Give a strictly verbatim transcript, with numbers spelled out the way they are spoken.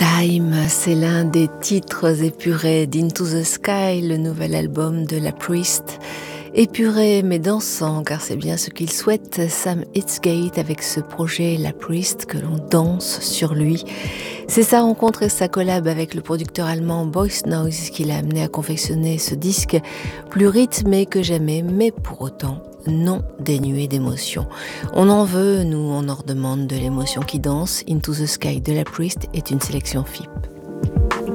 Time, c'est l'un des titres épurés d'Into the Sky, le nouvel album de La Priest. Épuré mais dansant, car c'est bien ce qu'il souhaite, Sam Heathgate, avec ce projet La Priest, que l'on danse sur lui. C'est sa rencontre et sa collab avec le producteur allemand Boys Noize qui l'a amené à confectionner ce disque plus rythmé que jamais, mais pour autant non dénué d'émotion. On en veut, nous, on en redemande de l'émotion qui danse. Into the Sky de La Priest est une sélection F I P.